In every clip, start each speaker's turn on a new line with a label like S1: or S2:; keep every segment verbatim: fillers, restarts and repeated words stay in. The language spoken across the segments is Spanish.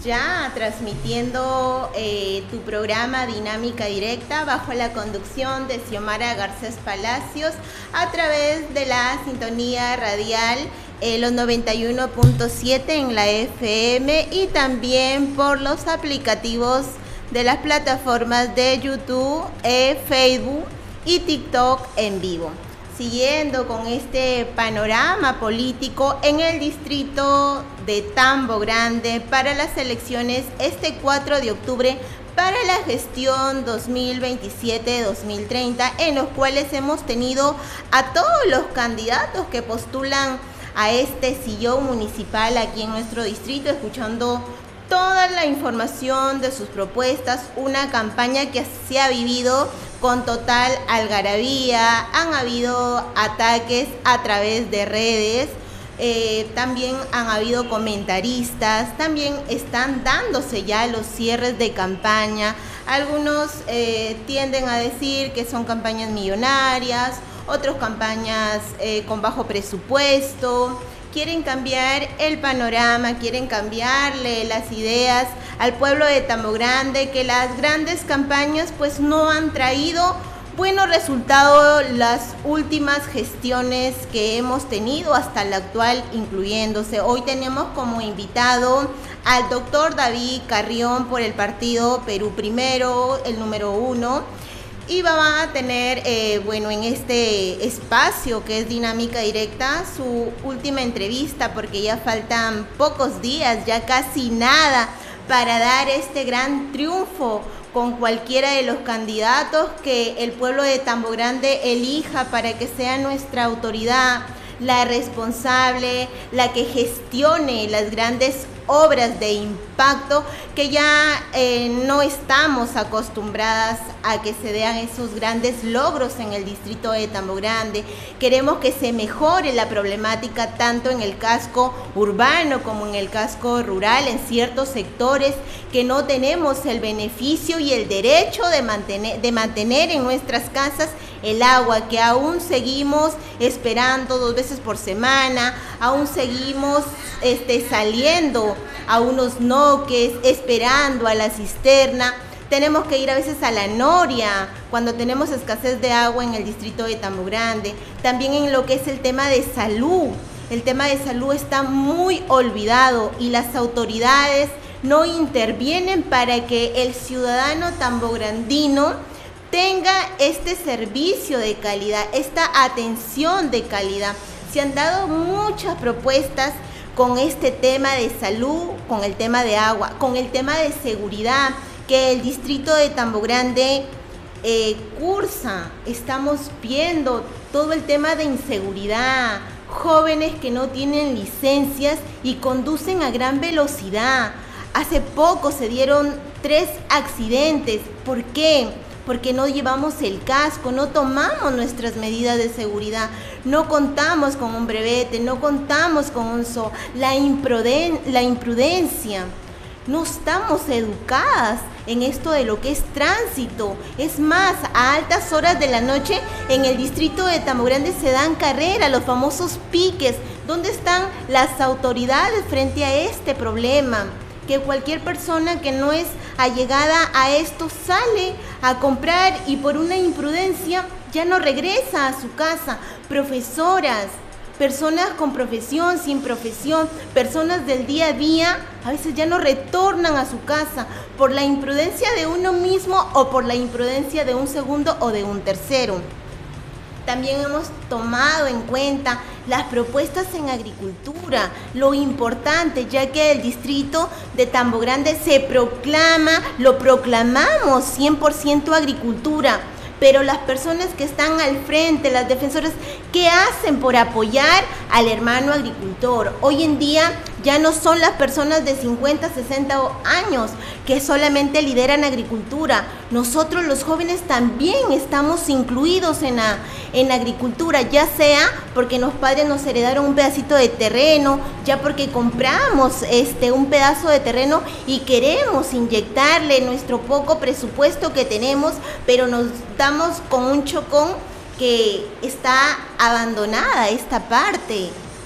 S1: ya transmitiendo eh, tu programa Dinámica Directa bajo la conducción de Xiomara Garcés Palacios a través de la sintonía radial eh, los noventa y uno punto siete en la F M y también por los aplicativos de las plataformas de YouTube, eh, Facebook y TikTok en vivo. Siguiendo con este panorama político en el distrito de Tambo Grande para las elecciones este cuatro de octubre para la gestión dos mil veintisiete dos mil treinta, en los cuales hemos tenido a todos los candidatos que postulan a este sillón municipal aquí en nuestro distrito, escuchando toda la información de sus propuestas, una campaña que se ha vivido con total algarabía. Han habido ataques a través de redes, eh, también han habido comentaristas, también están dándose ya los cierres de campaña. Algunos eh, tienden a decir que son campañas millonarias, otros campañas eh, con bajo presupuesto. Quieren cambiar el panorama, quieren cambiarle las ideas al pueblo de Tambo Grande, que las grandes campañas pues no han traído buenos resultados las últimas gestiones que hemos tenido hasta la actual incluyéndose. Hoy tenemos como invitado al doctor David Carrión por el partido Perú Primero, el número uno. Y va a tener, eh, bueno, en este espacio que es Dinámica Directa, su última entrevista, porque ya faltan pocos días, ya casi nada, para dar este gran triunfo con cualquiera de los candidatos que el pueblo de Tambo Grande elija para que sea nuestra autoridad, la responsable, la que gestione las grandes obras de impacto, que ya eh, no estamos acostumbradas a que se vean esos grandes logros en el distrito de Tambo Grande. Queremos que se mejore la problemática tanto en el casco urbano como en el casco rural, en ciertos sectores que no tenemos el beneficio y el derecho de mantener, de mantener en nuestras casas el agua, que aún seguimos esperando dos veces por semana, aún seguimos este, saliendo a unos noques, esperando a la cisterna. Tenemos que ir a veces a la noria cuando tenemos escasez de agua en el distrito de Tambo Grande. También en lo que es el tema de salud. El tema de salud está muy olvidado y las autoridades no intervienen para que el ciudadano tambograndino tenga este servicio de calidad, esta atención de calidad. Se han dado muchas propuestas con este tema de salud, con el tema de agua, con el tema de seguridad, que el distrito de Tambo Grande eh, cursa. Estamos viendo todo el tema de inseguridad, jóvenes que no tienen licencias y conducen a gran velocidad. Hace poco se dieron tres accidentes. ¿Por qué? Porque no llevamos el casco, no tomamos nuestras medidas de seguridad, no contamos con un brevete, no contamos con un S O. La, impruden- la imprudencia, no estamos educadas en esto de lo que es tránsito. Es más, a altas horas de la noche en el distrito de Tambo Grande se dan carrera, los famosos piques. ¿Dónde están las autoridades frente a este problema? Que cualquier persona que no es allegada a esto sale a comprar y por una imprudencia ya no regresa a su casa. Profesoras, personas con profesión, sin profesión, personas del día a día, a veces ya no retornan a su casa por la imprudencia de uno mismo o por la imprudencia de un segundo o de un tercero. También hemos tomado en cuenta las propuestas en agricultura, lo importante, ya que el distrito de Tambo Grande se proclama, lo proclamamos cien por ciento agricultura, pero las personas que están al frente, las defensoras, ¿qué hacen por apoyar al hermano agricultor? Hoy en día ya no son las personas de cincuenta, sesenta años que solamente lideran agricultura. Nosotros los jóvenes también estamos incluidos en la, en la agricultura, ya sea porque los padres nos heredaron un pedacito de terreno, ya porque compramos este, un pedazo de terreno y queremos inyectarle nuestro poco presupuesto que tenemos, pero nos damos con un chocón que está abandonada esta parte.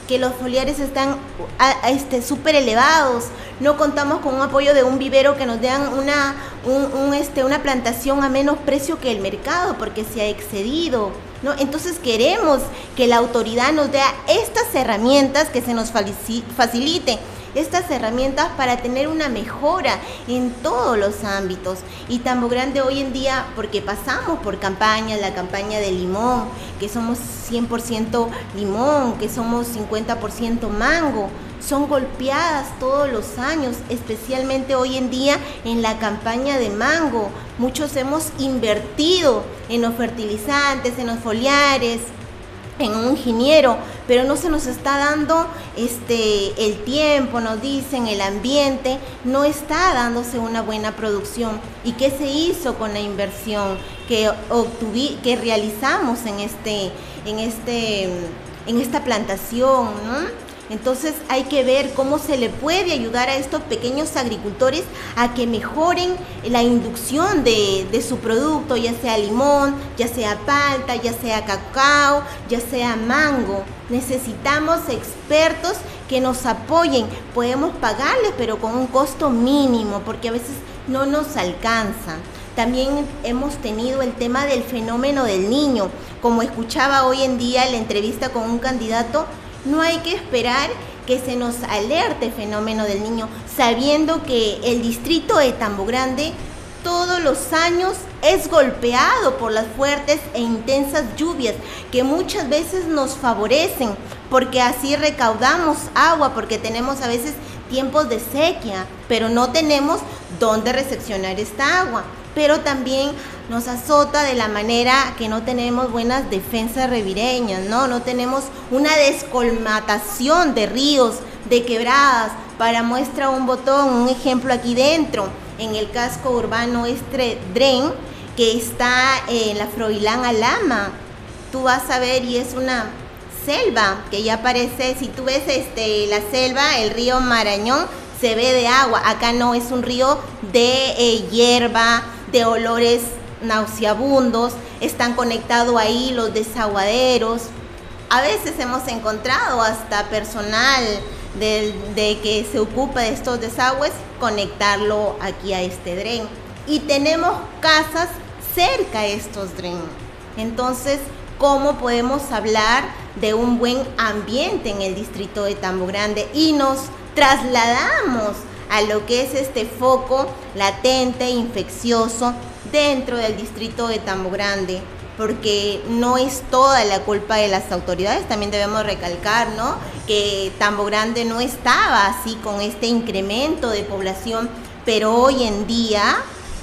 S1: que los foliares están a, a este, súper elevados, no contamos con un apoyo de un vivero que nos den una, un, un, este, una plantación a menos precio que el mercado, porque se ha excedido, ¿no? Entonces queremos que la autoridad nos dé estas herramientas, que se nos facilite estas herramientas para tener una mejora en todos los ámbitos. Y Tambo Grande hoy en día, porque pasamos por campañas, la campaña de limón, que somos cien por ciento limón, que somos cincuenta por ciento mango, son golpeadas todos los años, especialmente hoy en día en la campaña de mango. Muchos hemos invertido en los fertilizantes, en los foliares, en un ingeniero, pero no se nos está dando este el tiempo, nos dicen, el ambiente, no está dándose una buena producción. ¿Y qué se hizo con la inversión que obtuvi, que realizamos en este, en este, en esta plantación, ¿no? Entonces hay que ver cómo se le puede ayudar a estos pequeños agricultores a que mejoren la inducción de, de su producto, ya sea limón, ya sea palta, ya sea cacao, ya sea mango. Necesitamos expertos que nos apoyen. Podemos pagarles, pero con un costo mínimo, porque a veces no nos alcanza. También hemos tenido el tema del fenómeno del niño. Como escuchaba hoy en día en la entrevista con un candidato, no hay que esperar que se nos alerte el fenómeno del niño, sabiendo que el distrito de Tambo Grande todos los años es golpeado por las fuertes e intensas lluvias que muchas veces nos favorecen, porque así recaudamos agua, porque tenemos a veces tiempos de sequía, pero no tenemos dónde recepcionar esta agua. Pero también nos azota de la manera que no tenemos buenas defensas ribereñas, ¿no? No tenemos una descolmatación de ríos, de quebradas. Para muestra un botón, un ejemplo aquí dentro, en el casco urbano este Dren, que está en la Froilán Alama. Tú vas a ver y es una selva que ya parece, si tú ves este, la selva, el río Marañón, se ve de agua. Acá no, es un río de eh, hierba, de olores nauseabundos, están conectados ahí los desaguaderos. A veces hemos encontrado hasta personal de, de que se ocupa de estos desagües, conectarlo aquí a este dren. Y tenemos casas cerca a estos drenes. Entonces, ¿cómo podemos hablar de un buen ambiente en el distrito de Tambo Grande? Y nos trasladamos a lo que es este foco latente, infeccioso, dentro del distrito de Tambo Grande, porque no es toda la culpa de las autoridades. También debemos recalcar, ¿no?, que Tambo Grande no estaba así con este incremento de población, pero hoy en día,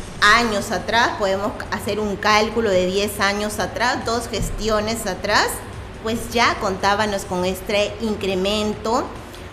S1: años atrás, podemos hacer un cálculo de diez años atrás, dos gestiones atrás, pues ya contábamos con este incremento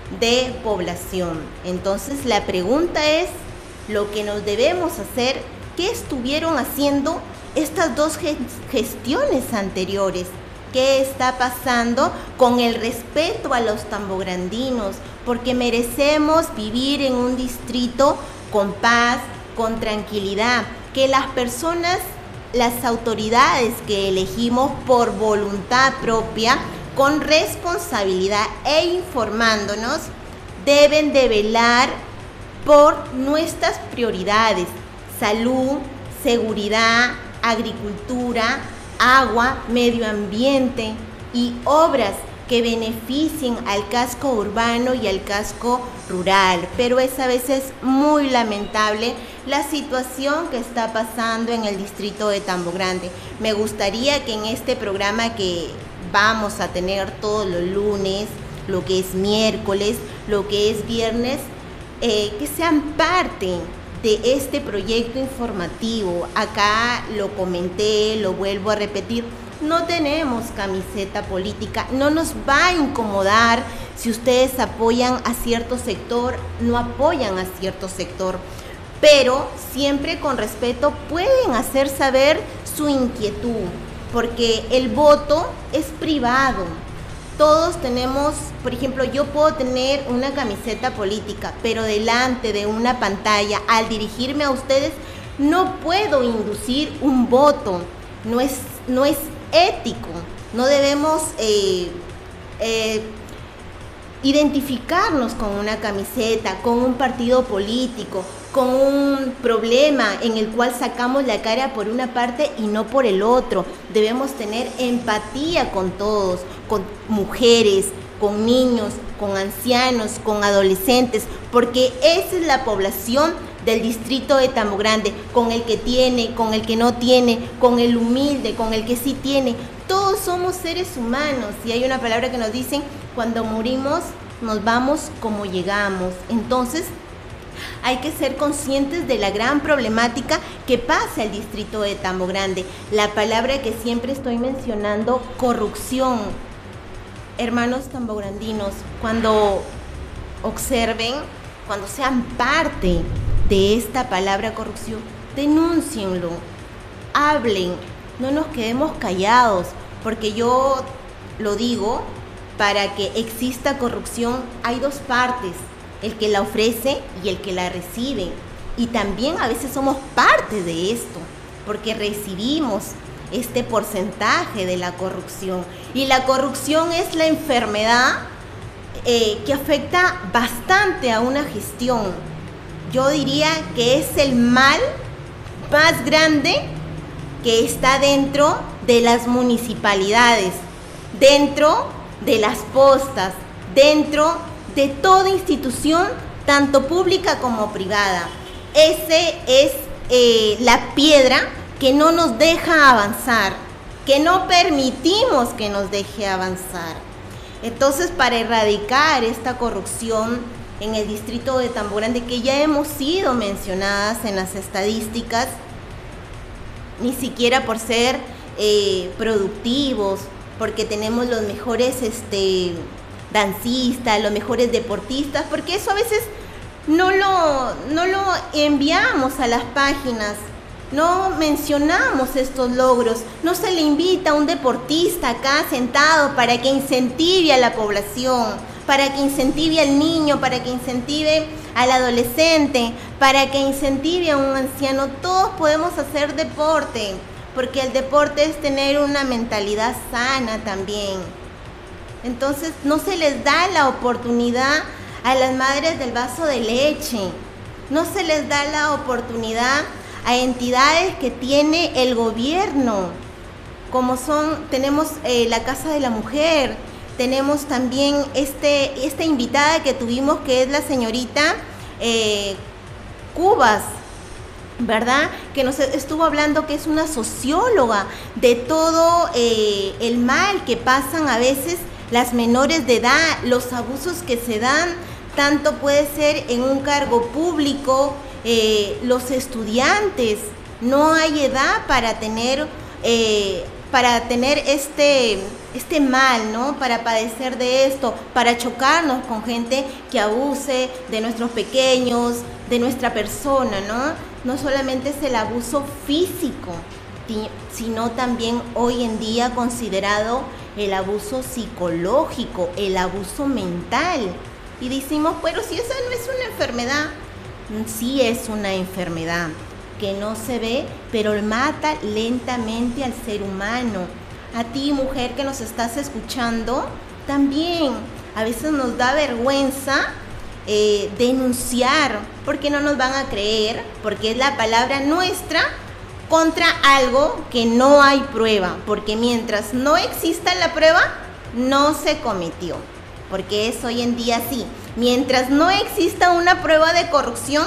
S1: de población. Entonces la pregunta es, lo que nos debemos hacer, ¿qué estuvieron haciendo estas dos gestiones anteriores? ¿Qué está pasando con el respeto a los tambograndinos? Porque merecemos vivir en un distrito con paz, con tranquilidad, que las personas, las autoridades que elegimos por voluntad propia, con responsabilidad e informándonos, deben de velar por nuestras prioridades: salud, seguridad, agricultura, agua, medio ambiente y obras que beneficien al casco urbano y al casco rural. Pero es a veces muy lamentable la situación que está pasando en el distrito de Tambo Grande. Me gustaría que en este programa que vamos a tener todos los lunes, lo que es miércoles, lo que es viernes, eh, que sean parte de este proyecto informativo. Acá lo comenté, lo vuelvo a repetir, no tenemos camiseta política, no nos va a incomodar si ustedes apoyan a cierto sector, no apoyan a cierto sector, pero siempre con respeto pueden hacer saber su inquietud, porque el voto es privado. Todos tenemos, por ejemplo, yo puedo tener una camiseta política, pero delante de una pantalla, al dirigirme a ustedes, no puedo inducir un voto. No es, no es ético. No debemos eh, eh, identificarnos con una camiseta, con un partido político, con un problema en el cual sacamos la cara por una parte y no por el otro. Debemos tener empatía con todos, con mujeres, con niños, con ancianos, con adolescentes, porque esa es la población del distrito de Tambo Grande, con el que tiene, con el que no tiene, con el humilde, con el que sí tiene. Todos somos seres humanos y hay una palabra que nos dicen, cuando morimos nos vamos como llegamos. Entonces hay que ser conscientes de la gran problemática que pasa el distrito de Tambo Grande. La palabra que siempre estoy mencionando, corrupción. Hermanos tambograndinos, cuando observen, cuando sean parte de esta palabra corrupción, denúncienlo, hablen, no nos quedemos callados, porque yo lo digo, para que exista corrupción hay dos partes, el que la ofrece y el que la recibe, y también a veces somos parte de esto, porque recibimos este porcentaje de la corrupción, y la corrupción es la enfermedad eh, que afecta bastante a una gestión. Yo diría que es el mal más grande que está dentro de las municipalidades, dentro de las postas, dentro de toda institución, tanto pública como privada. Ese es eh, la piedra que no nos deja avanzar, que no permitimos que nos deje avanzar. Entonces, para erradicar esta corrupción en el distrito de Tambo Grande, que ya hemos sido mencionadas en las estadísticas, ni siquiera por ser eh, productivos, porque tenemos los mejores este, dancistas, los mejores deportistas, porque eso a veces no lo, no lo enviamos a las páginas, no mencionamos estos logros, no se le invita a un deportista acá sentado para que incentive a la población, para que incentive al niño, para que incentive al adolescente, para que incentive a un anciano. Todos podemos hacer deporte, porque el deporte es tener una mentalidad sana también. Entonces no se les da la oportunidad a las madres del vaso de leche, no se les da la oportunidad a entidades que tiene el gobierno, como son, tenemos eh, la Casa de la Mujer, tenemos también este, esta invitada que tuvimos, que es la señorita eh, Cubas, ¿verdad? Que nos estuvo hablando, que es una socióloga de todo eh, el mal que pasan a veces las menores de edad, los abusos que se dan, tanto puede ser en un cargo público, eh, los estudiantes, no hay edad para tener, eh, para tener este, este mal, ¿no? Para padecer de esto, para chocarnos con gente que abuse de nuestros pequeños, de nuestra persona, ¿no? No solamente es el abuso físico, sino también hoy en día considerado el abuso psicológico, el abuso mental. Y decimos, pero si esa no es una enfermedad, sí es una enfermedad que no se ve, pero mata lentamente al ser humano. A ti, mujer que nos estás escuchando, también a veces nos da vergüenza eh, denunciar, porque no nos van a creer, porque es la palabra nuestra contra algo que no hay prueba, porque mientras no exista la prueba, no se cometió, porque es hoy en día así. Mientras no exista una prueba de corrupción,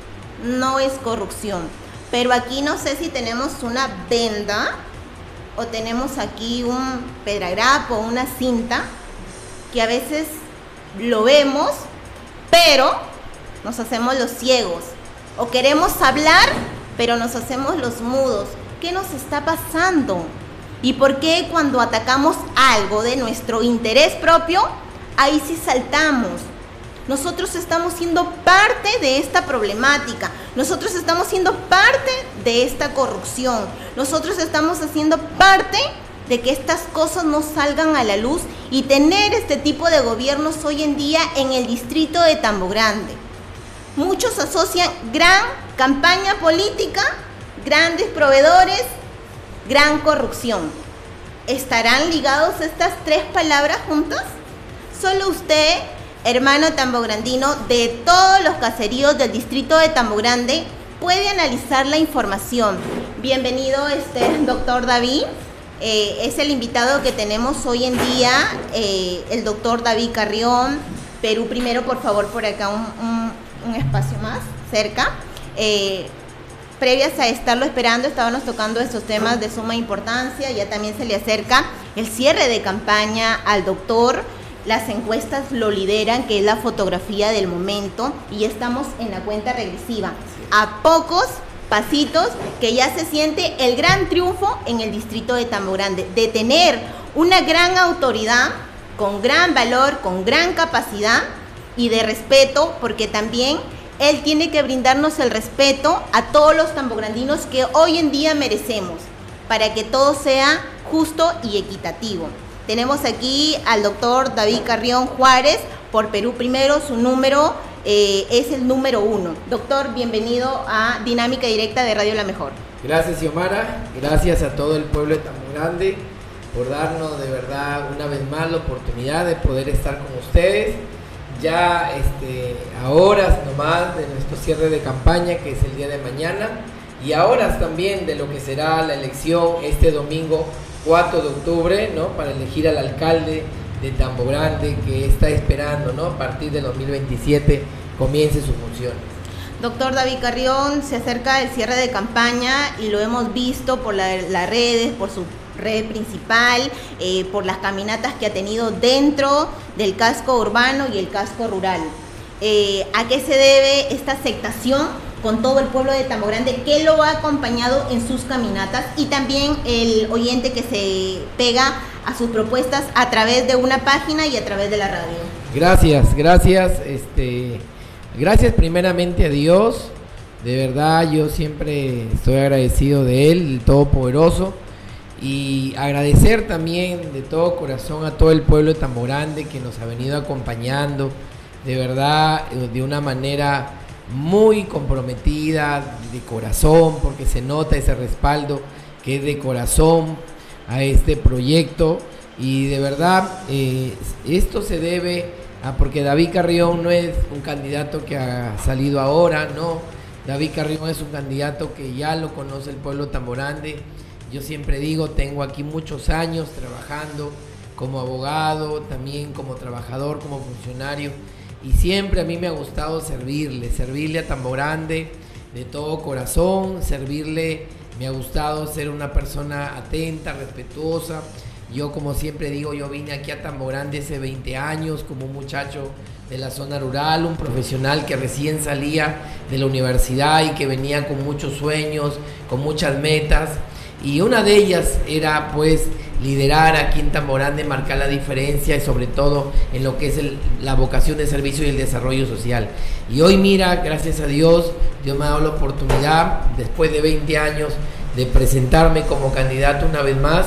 S1: no es corrupción. Pero aquí no sé si tenemos una venda o tenemos aquí un pedragrapo, una cinta, que a veces lo vemos, pero nos hacemos los ciegos. O queremos hablar, pero nos hacemos los mudos. ¿Qué nos está pasando? ¿Y por qué cuando atacamos algo de nuestro interés propio, ahí sí saltamos? Nosotros estamos siendo parte de esta problemática, nosotros estamos siendo parte de esta corrupción, nosotros estamos haciendo parte de que estas cosas no salgan a la luz y tener este tipo de gobiernos hoy en día en el distrito de Tambo Grande. Muchos asocian gran campaña política, grandes proveedores, gran corrupción. ¿Estarán ligados estas tres palabras juntas? Solo usted hermano tambograndino de todos los caseríos del distrito de Tambo Grande, puede analizar la información. Bienvenido, este, doctor David. Eh, es el invitado que tenemos hoy en día, eh, el doctor David Carrión. Perú Primero, por favor, por acá un, un, un espacio más, cerca. Eh, previas a estarlo esperando, estábamos tocando estos temas de suma importancia, ya también se le acerca el cierre de campaña al doctor, las encuestas lo lideran, que es la fotografía del momento, y estamos en la cuenta regresiva, a pocos pasitos que ya se siente el gran triunfo en el distrito de Tambo Grande, de tener una gran autoridad, con gran valor, con gran capacidad y de respeto, porque también él tiene que brindarnos el respeto a todos los tambograndinos que hoy en día merecemos, para que todo sea justo y equitativo. Tenemos aquí al doctor David Carrión Juárez, por Perú Primero, su número eh, es el número uno. Doctor, bienvenido a Dinámica Directa de Radio La Mejor.
S2: Gracias, Xiomara, gracias a todo el pueblo de Tambo Grande por darnos de verdad una vez más la oportunidad de poder estar con ustedes. Ya este, a horas nomás de nuestro cierre de campaña, que es el día de mañana, y a horas también de lo que será la elección este domingo cuatro de octubre, ¿no?, para elegir al alcalde de Tambo Grande, que está esperando, ¿no?, a partir del dos mil veintisiete comience sus funciones.
S1: Doctor David Carrión, se acerca el cierre de campaña y lo hemos visto por la, las redes, por su red principal, eh, por las caminatas que ha tenido dentro del casco urbano y el casco rural. Eh, ¿A qué se debe esta aceptación con todo el pueblo de Tambo Grande que lo ha acompañado en sus caminatas, y también el oyente que se pega a sus propuestas a través de una página y a través de la radio?
S2: Gracias, gracias, este, gracias primeramente a Dios. De verdad, yo siempre estoy agradecido de Él, el Todopoderoso. Y agradecer también de todo corazón a todo el pueblo de Tambo Grande que nos ha venido acompañando, de verdad, de una manera muy comprometida, de corazón, porque se nota ese respaldo que es de corazón a este proyecto. Y de verdad, eh, esto se debe a porque David Carrión no es un candidato que ha salido ahora, no. David Carrión es un candidato que ya lo conoce el pueblo de Tambo Grande. Yo siempre digo, tengo aquí muchos años trabajando como abogado, también como trabajador, como funcionario, y siempre a mí me ha gustado servirle, servirle a Tambo Grande de todo corazón, servirle, me ha gustado ser una persona atenta, respetuosa. Yo, como siempre digo, yo vine aquí a Tambo Grande hace veinte años como un muchacho de la zona rural, un profesional que recién salía de la universidad y que venía con muchos sueños, con muchas metas. Y una de ellas era pues liderar aquí en Tambo Grande, marcar la diferencia y sobre todo en lo que es el, la vocación de servicio y el desarrollo social. Y hoy mira, gracias a Dios, Dios me ha dado la oportunidad después de veinte años de presentarme como candidato una vez más,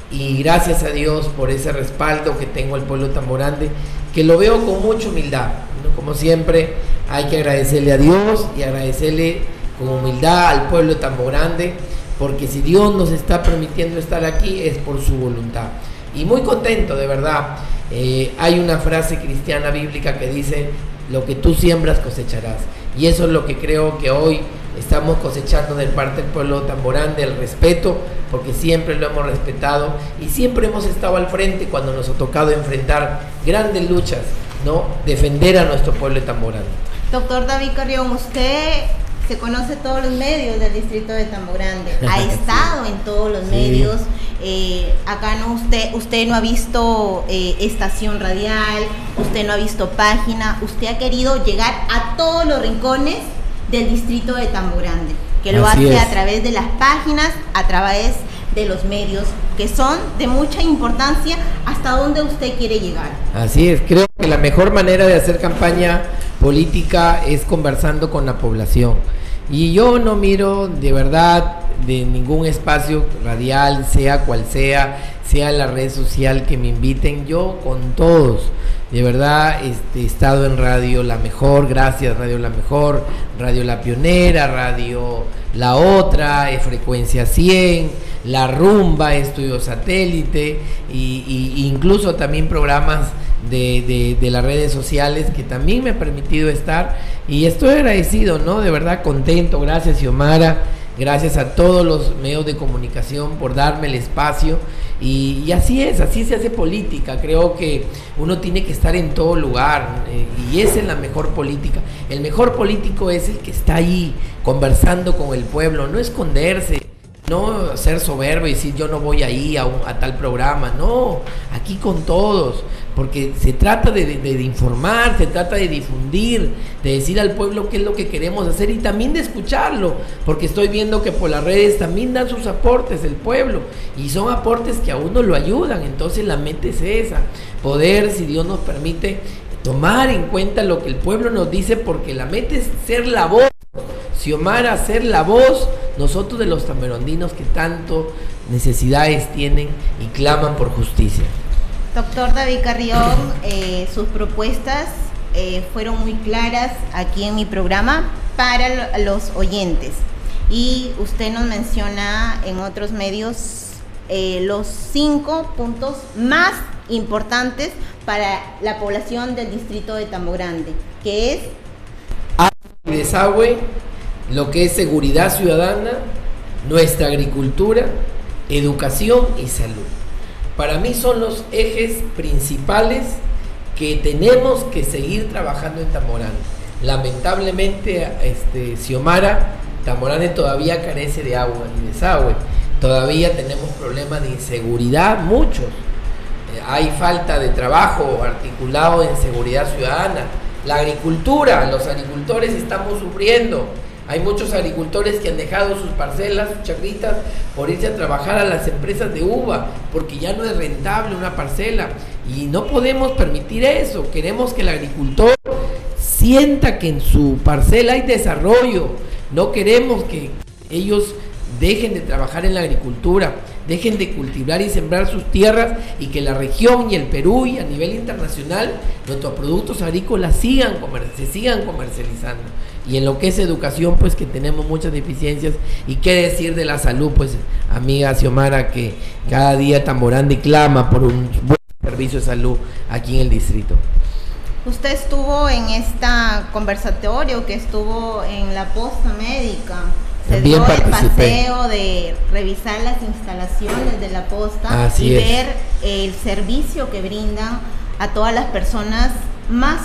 S2: y gracias a Dios por ese respaldo que tengo al pueblo de Tambo Grande, que lo veo con mucha humildad, ¿no? Como siempre hay que agradecerle a Dios y agradecerle con humildad al pueblo de Tambo Grande, porque si Dios nos está permitiendo estar aquí es por su voluntad. Y muy contento, de verdad. Eh, hay una frase cristiana bíblica que dice, lo que tú siembras cosecharás. Y eso es lo que creo que hoy estamos cosechando de parte del pueblo de Tambo Grande, el respeto, porque siempre lo hemos respetado y siempre hemos estado al frente cuando nos ha tocado enfrentar grandes luchas, ¿no? Defender a nuestro pueblo de Tambo Grande.
S1: Doctor David Carrión, usted se conoce todos los medios del distrito de Tambo Grande, ha estado en todos los sí. medios, eh, acá no usted, usted no ha visto eh, estación radial, usted no ha visto página, usted ha querido llegar a todos los rincones del distrito de Tambo Grande, que lo Así hace es. a través de las páginas, a través de los medios, que son de mucha importancia hasta donde usted quiere llegar.
S2: Así es, creo que la mejor manera de hacer campaña política es conversando con la población. Y yo no miro de verdad de ningún espacio radial, sea cual sea, sea la red social que me inviten, yo con todos, De verdad, este, he estado en Radio La Mejor, gracias Radio La Mejor, Radio La Pionera, Radio La Otra, eh, Frecuencia cien, La Rumba, Estudio Satélite, y, y incluso también programas de, de, de las redes sociales que también me ha permitido estar, y estoy agradecido, ¿no? De verdad contento, gracias Xiomara, gracias a todos los medios de comunicación por darme el espacio, y, y así es, así se hace política. Creo que uno tiene que estar en todo lugar, eh, y esa es la mejor política. El mejor político es el que está ahí conversando con el pueblo, no esconderse, no ser soberbio y decir yo no voy ahí a, un, a tal programa, no, aquí con todos, porque se trata de, de, de informar, se trata de difundir, de decir al pueblo qué es lo que queremos hacer y también de escucharlo, porque estoy viendo que por las redes también dan sus aportes el pueblo, y son aportes que a uno lo ayudan. Entonces la mente es esa, poder, si Dios nos permite, tomar en cuenta lo que el pueblo nos dice, porque la mente es ser la voz, Xiomara, ser la voz, nosotros de los tamerondinos que tanto necesidades tienen y claman por justicia.
S1: Doctor David Carrión, eh, sus propuestas eh, fueron muy claras aquí en mi programa para los oyentes, y usted nos menciona en otros medios eh, los cinco puntos más importantes para la población del distrito de Tambo Grande, que es
S2: agua y desagüe, lo que es seguridad ciudadana, nuestra agricultura, educación y salud. Para mí son los ejes principales que tenemos que seguir trabajando en Tambo Grande. Lamentablemente, este, Xiomara, Tambo Grande todavía carece de agua y desagüe. Todavía tenemos problemas de inseguridad, muchos. Eh, hay falta de trabajo articulado en seguridad ciudadana. La agricultura, los agricultores estamos sufriendo. Hay muchos agricultores que han dejado sus parcelas, sus chacritas, por irse a trabajar a las empresas de uva, porque ya no es rentable una parcela, y no podemos permitir eso. Queremos que el agricultor sienta que en su parcela hay desarrollo. No queremos que ellos dejen de trabajar en la agricultura, dejen de cultivar y sembrar sus tierras, y que la región y el Perú y a nivel internacional nuestros productos agrícolas sigan se sigan comercializando. Y en lo que es educación, pues que tenemos muchas deficiencias, y qué decir de la salud, pues amiga Xiomara, que cada día Tambo Grande clama por un buen servicio de salud aquí en el distrito.
S1: Usted estuvo en esta conversatorio que estuvo en la posta médica. Se
S2: También
S1: dio el
S2: participé.
S1: paseo de revisar las instalaciones de la posta.
S2: Así
S1: y
S2: es.
S1: ver el servicio que brindan a todas las personas más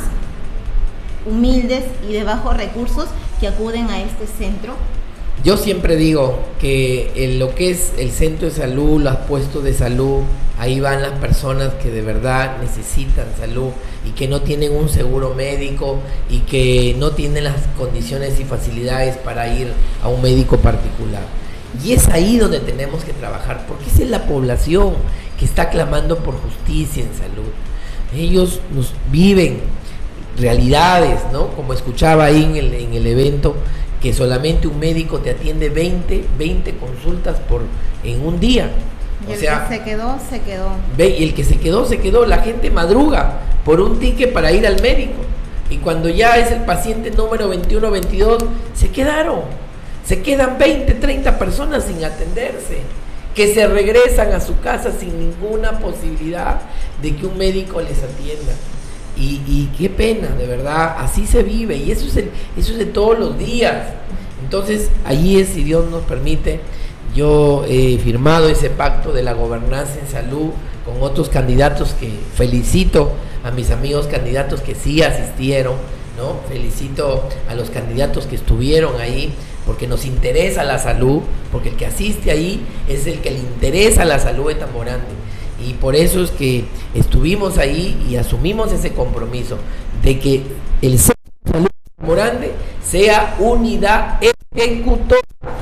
S1: humildes y de bajos recursos que acuden a este centro.
S2: Yo siempre digo que en lo que es el centro de salud, los puestos de salud, ahí van las personas que de verdad necesitan salud y que no tienen un seguro médico y que no tienen las condiciones y facilidades para ir a un médico particular. Y es ahí donde tenemos que trabajar, porque esa es la población que está clamando por justicia en salud. Ellos nos viven realidades, ¿no? Como escuchaba ahí en el, en el evento, que solamente un médico te atiende veinte, veinte consultas por, en un día.
S1: Y
S2: o
S1: el
S2: sea,
S1: que se quedó, se quedó.
S2: Ve, y el que se quedó, se quedó. La gente madruga por un ticket para ir al médico. Y cuando ya es el paciente número veintiuno, veintidós, se quedaron. Se quedan veinte, treinta personas sin atenderse, que se regresan a su casa sin ninguna posibilidad de que un médico les atienda. Y, y qué pena, de verdad, así se vive, y eso es, el, eso es de todos los días. Entonces, ahí es, si Dios nos permite, yo he firmado ese pacto de la gobernanza en salud con otros candidatos, que felicito a mis amigos candidatos que sí asistieron, ¿no? Felicito a los candidatos que estuvieron ahí, porque nos interesa la salud, porque el que asiste ahí es el que le interesa la salud de Tambo Grande. Y por eso es que estuvimos ahí y asumimos ese compromiso de que el Centro de Salud de Tambo Grande sea unidad ejecutora.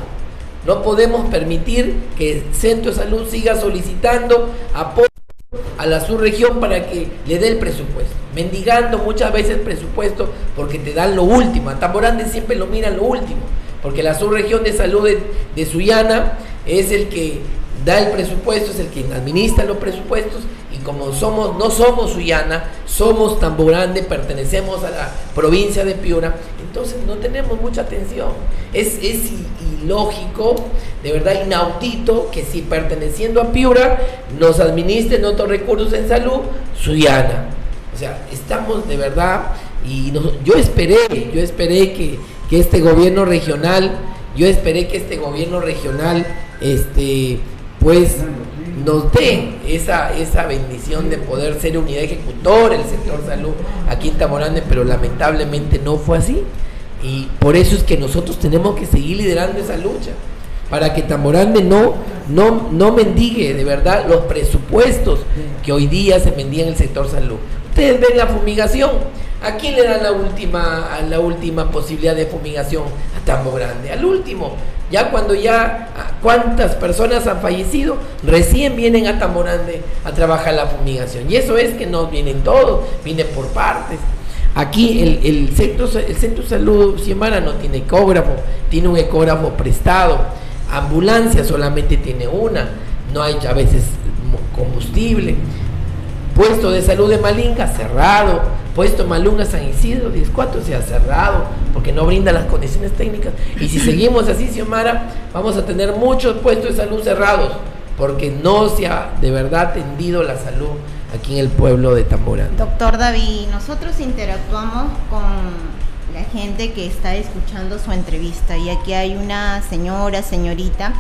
S2: No podemos permitir que el Centro de Salud siga solicitando apoyo a la subregión para que le dé el presupuesto, mendigando muchas veces presupuesto porque te dan lo último. A Tambo Grande siempre lo miran lo último, porque la subregión de salud de, de Sullana es el que da el presupuesto, es el que administra los presupuestos, y como somos, no somos Sullana, somos Tambo Grande, pertenecemos a la provincia de Piura, entonces no tenemos mucha atención. Es, es ilógico, de verdad inaudito, que si perteneciendo a Piura nos administren otros recursos en salud, Sullana. O sea, estamos de verdad, y nos, yo esperé, yo esperé que, que este gobierno regional, yo esperé que este gobierno regional, este, pues, nos dé esa, esa bendición de poder ser unidad ejecutora el sector salud aquí en Tambo Grande, pero lamentablemente no fue así, y por eso es que nosotros tenemos que seguir liderando esa lucha, para que Tambo Grande no, no, no mendigue de verdad los presupuestos que hoy día se mendigan en el sector salud. Ustedes ven la fumigación, ¿a quién le dan la última, la última posibilidad de fumigación? A Tambo Grande, al último. Ya cuando ya cuántas personas han fallecido, recién vienen a Tambo Grande a trabajar la fumigación. Y eso es que no vienen todos, vienen por partes. Aquí el, el, centro, el centro de salud Xiomara no tiene ecógrafo, tiene un ecógrafo prestado. Ambulancia solamente tiene una, no hay a veces combustible. Puesto de salud de Malinga cerrado, puesto Malunga San Isidro diez cuatro se ha cerrado porque no brinda las condiciones técnicas, y si seguimos así, Xiomara, vamos a tener muchos puestos de salud cerrados porque no se ha de verdad atendido la salud aquí en el pueblo de Tambo Grande.
S1: Doctor David, nosotros interactuamos con la gente que está escuchando su entrevista, y aquí hay una señora, señorita.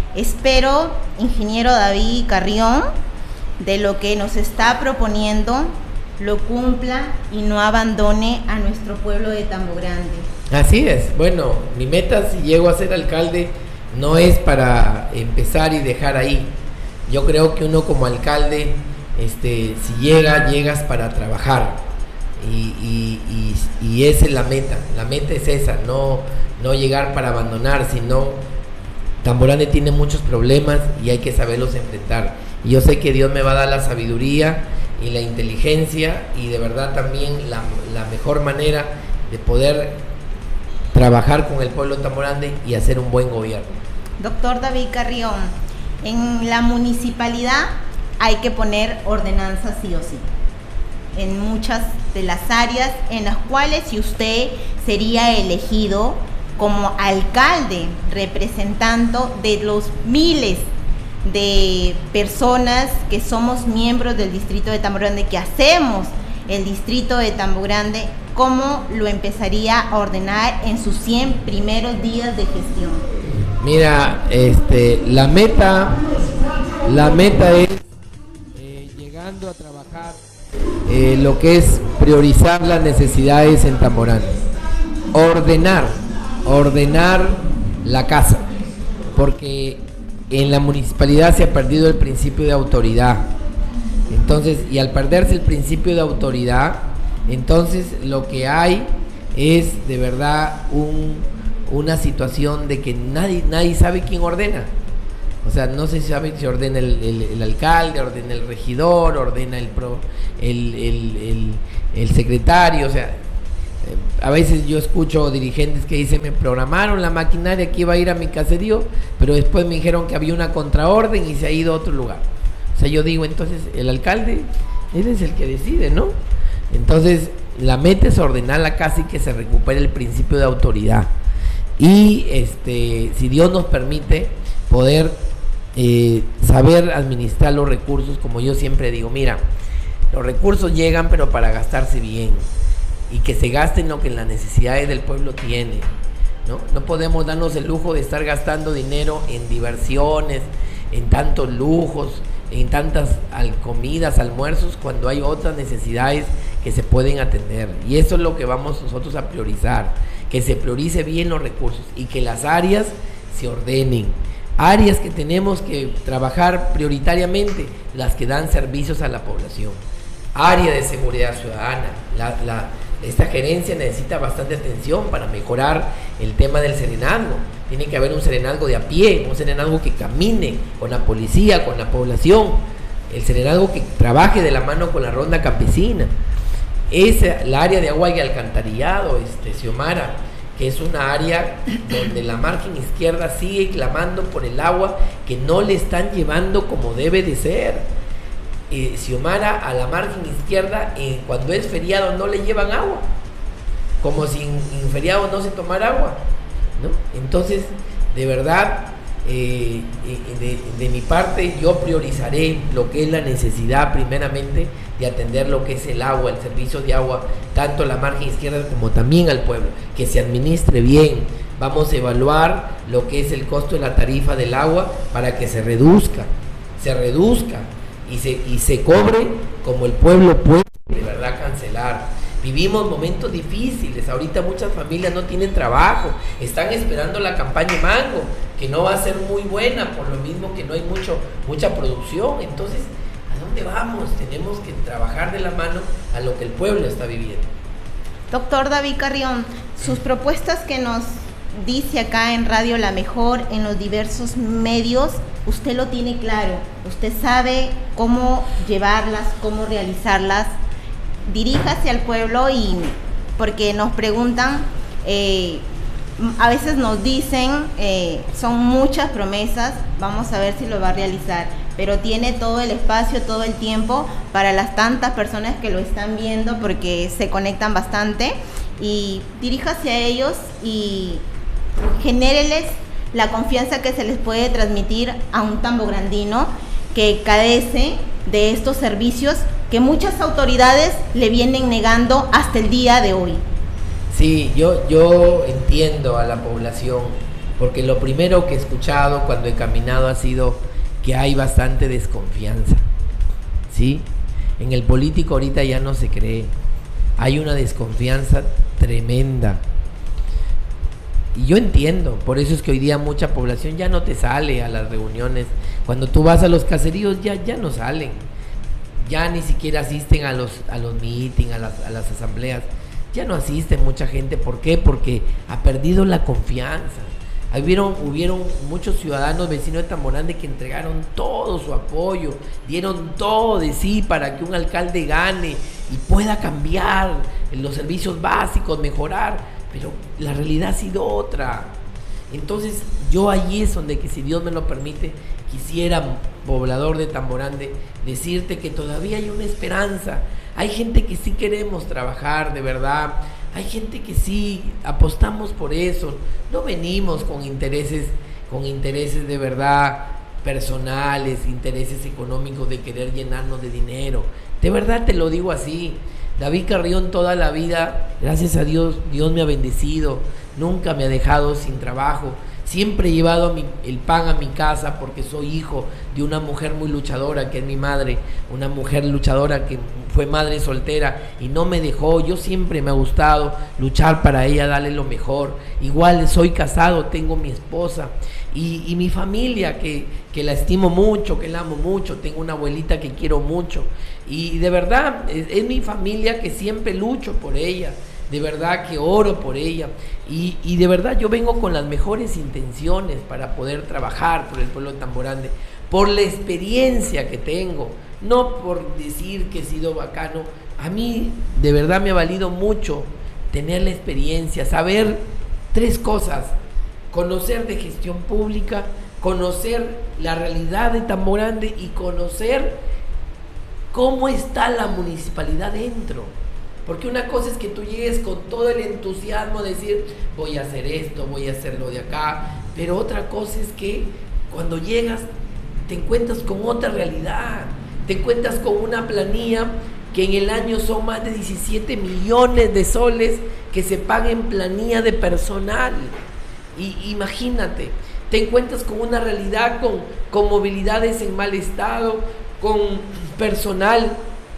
S1: Espero, ingeniero David Carrión, de lo que nos está proponiendo lo cumpla y no abandone a nuestro pueblo de Tambo Grande.
S2: Así es. Bueno, mi meta, si llego a ser alcalde, no es para empezar y dejar ahí. Yo creo que uno como alcalde, este, si llega, llegas para trabajar, y, y, y, y esa es la meta. La meta es esa, no, no llegar para abandonar, sino Tambo Grande tiene muchos problemas y hay que saberlos enfrentar. Y yo sé que Dios me va a dar la sabiduría y la inteligencia, y de verdad también la, la mejor manera de poder trabajar con el pueblo de Tambo Grande y hacer un buen gobierno.
S1: Doctor David Carrión, en la municipalidad hay que poner ordenanzas sí o sí, en muchas de las áreas en las cuales, si usted sería elegido como alcalde, representando de los miles de personas que somos miembros del distrito de Tambo Grande, que hacemos el distrito de Tambo Grande, ¿cómo lo empezaría a ordenar en sus cien primeros días de gestión?
S2: Mira, este, la meta, la meta es eh, llegando a trabajar eh, lo que es priorizar las necesidades en Tambo Grande, ordenar, ordenar la casa, porque en la municipalidad se ha perdido el principio de autoridad. Entonces, y al perderse el principio de autoridad, entonces lo que hay es de verdad un, una situación de que nadie, nadie sabe quién ordena. O sea, no se sabe si ordena el, el, el alcalde, ordena el regidor, ordena el, pro, el, el, el, el secretario. O sea, a veces yo escucho dirigentes que dicen: me programaron la maquinaria que iba a ir a mi caserío, pero después me dijeron que había una contraorden y se ha ido a otro lugar. O sea, yo digo, entonces el alcalde, él es el que decide, ¿no? Entonces la meta es ordenar la casa y que se recupere el principio de autoridad, y este, si Dios nos permite, poder eh, saber administrar los recursos. Como yo siempre digo, mira, los recursos llegan pero para gastarse bien, y que se gasten lo que las necesidades del pueblo tiene, ¿no? No podemos darnos el lujo de estar gastando dinero en diversiones, en tantos lujos, en tantas al, comidas, almuerzos, cuando hay otras necesidades que se pueden atender. Y eso es lo que vamos nosotros a priorizar, que se priorice bien los recursos y que las áreas se ordenen. Áreas que tenemos que trabajar prioritariamente, las que dan servicios a la población. Área de seguridad ciudadana, la, la esta gerencia necesita bastante atención para mejorar el tema del serenazgo. Tiene que haber un serenazgo de a pie, un serenazgo que camine con la policía, con la población, el serenazgo que trabaje de la mano con la ronda campesina. Es el área de agua y alcantarillado, este, Xiomara, que es una área donde la margen izquierda sigue clamando por el agua que no le están llevando como debe de ser. eh, Xiomara, a la margen izquierda, eh, cuando es feriado no le llevan agua, como si en, en feriado no se tomara agua, ¿no? Entonces, de verdad, eh, de, de mi parte, yo priorizaré lo que es la necesidad primeramente de atender lo que es el agua, el servicio de agua, tanto a la margen izquierda como también al pueblo, que se administre bien. Vamos a evaluar lo que es el costo de la tarifa del agua para que se reduzca, se reduzca y se, y se cobre como el pueblo puede de verdad cancelar. Vivimos momentos difíciles, ahorita muchas familias no tienen trabajo, están esperando la campaña Mango, que no va a ser muy buena, por lo mismo que no hay mucho, mucha producción. Entonces, ¿a dónde vamos? Tenemos que trabajar de la mano a lo que el pueblo está viviendo.
S1: Doctor David Carrión, sus propuestas que nos dice acá en Radio La Mejor, en los diversos medios, usted lo tiene claro, usted sabe cómo llevarlas, cómo realizarlas. Diríjase al pueblo, y porque nos preguntan, eh, a veces nos dicen, eh, son muchas promesas, vamos a ver si lo va a realizar, pero tiene todo el espacio, todo el tiempo para las tantas personas que lo están viendo, porque se conectan bastante, y diríjase a ellos y genéreles la confianza que se les puede transmitir a un tambograndino que carece de estos servicios que muchas autoridades le vienen negando hasta el día de hoy.
S2: Sí, yo, yo entiendo a la población, porque lo primero que he escuchado cuando he caminado ha sido que hay bastante desconfianza, ¿sí? En el político ahorita ya no se cree, hay una desconfianza tremenda. Y yo entiendo, por eso es que hoy día mucha población ya no te sale a las reuniones. Cuando tú vas a los caseríos ya, ya no salen, ya ni siquiera asisten a los, a los meetings, a las, a las asambleas, ya no asiste mucha gente. ¿Por qué? Porque ha perdido la confianza. Hubieron, hubieron muchos ciudadanos vecinos de Tamborande que entregaron todo su apoyo, dieron todo de sí para que un alcalde gane y pueda cambiar los servicios básicos, mejorar, pero la realidad ha sido otra. Entonces yo allí es donde, que si Dios me lo permite, quisiera, poblador de Tamborande, decirte que todavía hay una esperanza. Hay gente que sí queremos trabajar de verdad, hay gente que sí apostamos por eso, no venimos con intereses, con intereses de verdad personales, intereses económicos de querer llenarnos de dinero. De verdad te lo digo así. David Carrión toda la vida, gracias a Dios, Dios me ha bendecido, nunca me ha dejado sin trabajo. Siempre he llevado mi, el pan a mi casa porque soy hijo de una mujer muy luchadora, que es mi madre, una mujer luchadora que fue madre soltera y no me dejó. Yo siempre me ha gustado luchar para ella, darle lo mejor. Igual soy casado, tengo mi esposa y, y mi familia que, que la estimo mucho, que la amo mucho. Tengo una abuelita que quiero mucho y de verdad es, es mi familia que siempre lucho por ella. De verdad que oro por ella y, y de verdad yo vengo con las mejores intenciones para poder trabajar por el pueblo de Tamborande, por la experiencia que tengo, no por decir que he sido bacano. A mí de verdad me ha valido mucho tener la experiencia, saber tres cosas: conocer de gestión pública, conocer la realidad de Tamborande y conocer cómo está la municipalidad dentro. Porque una cosa es que tú llegues con todo el entusiasmo de decir voy a hacer esto, voy a hacer lo de acá, pero otra cosa es que cuando llegas te encuentras con otra realidad, te encuentras con una planilla que en el año son más de diecisiete millones de soles que se paga en planilla de personal. Y imagínate, te encuentras con una realidad con, con movilidades en mal estado, con personal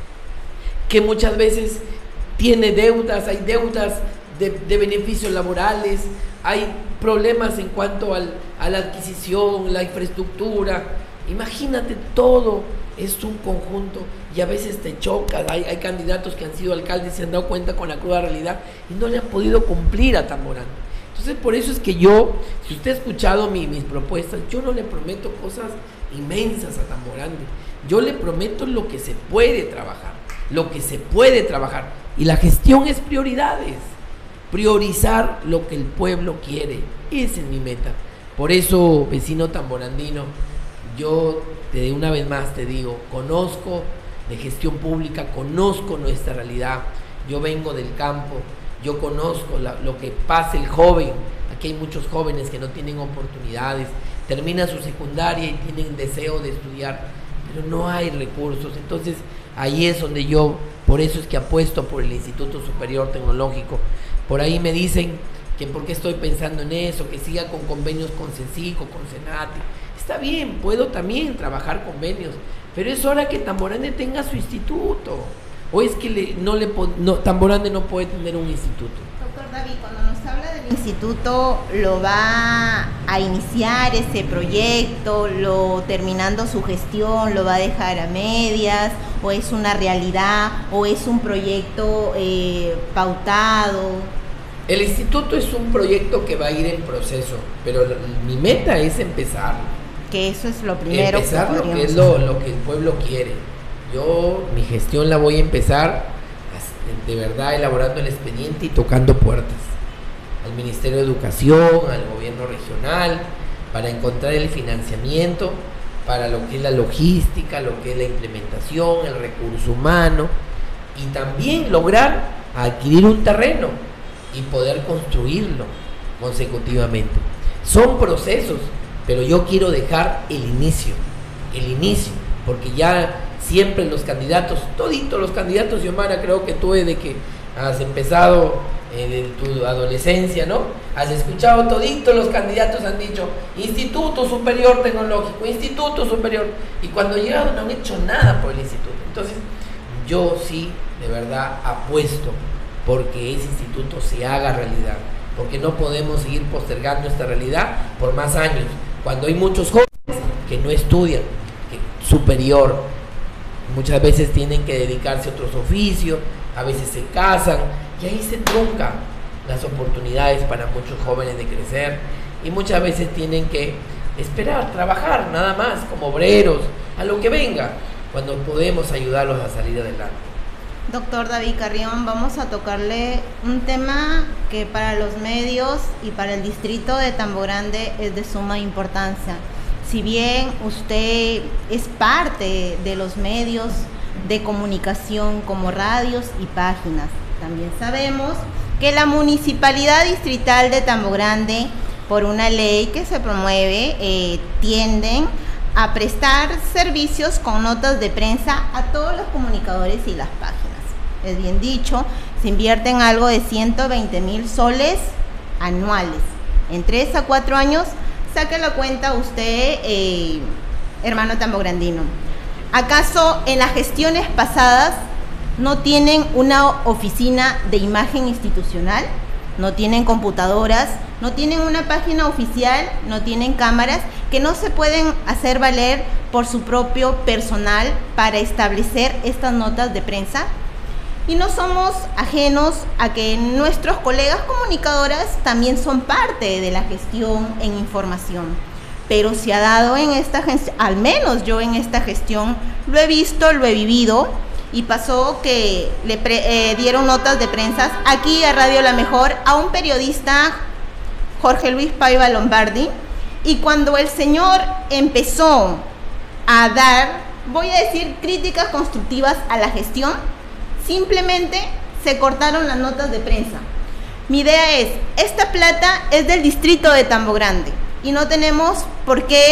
S2: que muchas veces tiene deudas, hay deudas de, de beneficios laborales, hay problemas en cuanto al, a la adquisición, la infraestructura. Imagínate, todo es un conjunto y a veces te chocas. Hay, hay candidatos que han sido alcaldes y se han dado cuenta con la cruda realidad y no le han podido cumplir a Tamborande. Entonces por eso es que yo, si usted ha escuchado mi, mis propuestas, yo no le prometo cosas inmensas a Tamborande, yo le prometo lo que se puede trabajar, lo que se puede trabajar. Y la gestión es prioridades, priorizar lo que el pueblo quiere, esa es mi meta. Por eso, vecino tamborandino, yo de una vez más te digo, conozco de gestión pública, conozco nuestra realidad. Yo vengo del campo, yo conozco la, lo que pasa el joven. Aquí hay muchos jóvenes que no tienen oportunidades, terminan su secundaria y tienen deseo de estudiar, pero no hay recursos. Entonces ahí es donde yo, por eso es que apuesto por el Instituto Superior Tecnológico. Por ahí me dicen que por qué estoy pensando en eso, que siga con convenios con CENCICO, con SENATI. Está bien, puedo también trabajar convenios, pero es hora que Tamborande tenga su instituto. ¿O es que le, no le no, Tamborande no puede tener un instituto?
S1: Doctor David, cuando nos habla del instituto, ¿lo va a iniciar ese proyecto? ¿Lo terminando su gestión, lo va a dejar a medias? ¿O es una realidad? ¿O es un proyecto eh, pautado?
S2: El instituto es un proyecto que va a ir en proceso, pero la, mi meta es empezar.
S1: Que eso es lo primero.
S2: Empezar que lo que es lo, lo que el pueblo quiere. Yo mi gestión la voy a empezar de verdad elaborando el expediente y tocando puertas al Ministerio de Educación, al gobierno regional, para encontrar el financiamiento para lo que es la logística, lo que es la implementación, el recurso humano, y también lograr adquirir un terreno y poder construirlo consecutivamente. Son procesos, pero yo quiero dejar el inicio, el inicio, porque ya siempre los candidatos, toditos los candidatos, Xiomara, creo que tú desde que has empezado eh, de tu adolescencia, ¿no? Has escuchado toditos los candidatos han dicho Instituto Superior Tecnológico, Instituto Superior, y cuando llegaron no han hecho nada por el instituto. Entonces yo sí, de verdad, apuesto porque ese instituto se haga realidad, porque no podemos seguir postergando esta realidad por más años, cuando hay muchos jóvenes que no estudian, que superior, muchas veces tienen que dedicarse a otros oficios, a veces se casan, y ahí se truncan las oportunidades para muchos jóvenes de crecer, y muchas veces tienen que esperar, trabajar nada más como obreros, a lo que venga, cuando podemos ayudarlos a salir adelante.
S1: Doctor David Carrión, vamos a tocarle un tema que para los medios y para el distrito de Tamborande es de suma importancia. Si bien usted es parte de los medios de comunicación como radios y páginas, también sabemos que la Municipalidad Distrital de Tamborande, por una ley que se promueve, eh, tienden a prestar servicios con notas de prensa a todos los comunicadores y las páginas. Es bien dicho, se invierten algo de ciento veinte mil soles anuales. En tres a cuatro años, saque la cuenta usted, eh, hermano tambograndino. ¿Acaso en las gestiones pasadas no tienen una oficina de imagen institucional? ¿No tienen computadoras? ¿No tienen una página oficial? ¿No tienen cámaras que no se pueden hacer valer por su propio personal para establecer estas notas de prensa? Y no somos ajenos a que nuestros colegas comunicadoras también son parte de la gestión en información. Pero se ha dado en esta gestión, al menos yo en esta gestión, lo he visto, lo he vivido, y pasó que le pre, eh, dieron notas de prensa aquí a Radio La Mejor a un periodista, Jorge Luis Paiva Lombardi, y cuando el señor empezó a dar, voy a decir, críticas constructivas a la gestión, simplemente se cortaron las notas de prensa. Mi idea es, esta plata es del distrito de Tambogrande y no tenemos por qué